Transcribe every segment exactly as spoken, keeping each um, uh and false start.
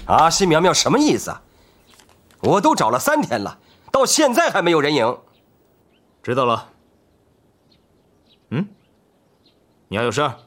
阿西苗苗什么意思啊？我都找了三天了，到现在还没有人影。 知道了。嗯，你还有事儿？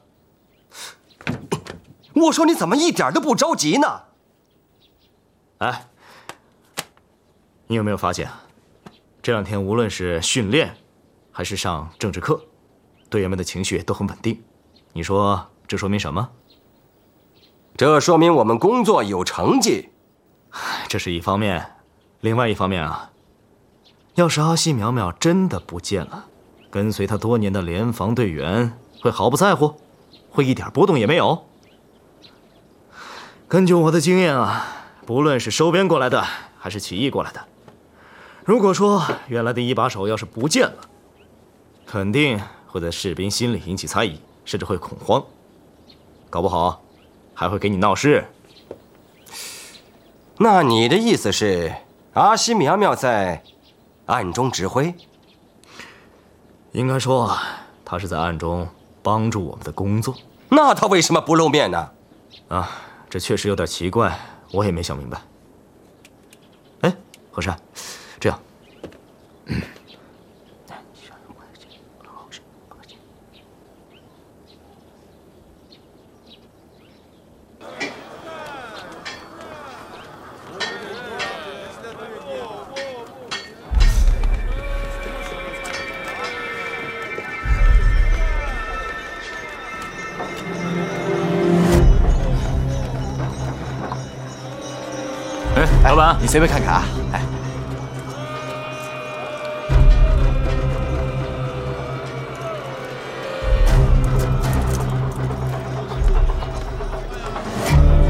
我说你怎么一点都不着急呢？ 哎，你有没有发现，这两天无论是训练，还是上政治课，队员们的情绪都很稳定。你说这说明什么？ 这说明我们工作有成绩。 这是一方面，另外一方面啊，要是阿西苗苗真的不见了，跟随他多年的联防队员会毫不在乎，会一点波动也没有。根据我的经验啊，不论是收编过来的还是起义过来的，如果说原来的一把手要是不见了，肯定会在士兵心里引起猜疑，甚至会恐慌，搞不好还会给你闹事。 那你的意思是，阿西苗苗在暗中指挥？ 应该说啊，他是在暗中帮助我们的工作。 那他为什么不露面呢？ 啊，这确实有点奇怪，我也没想明白。哎，和善，这样，嗯，哎，老板， 你随便看看啊。哎，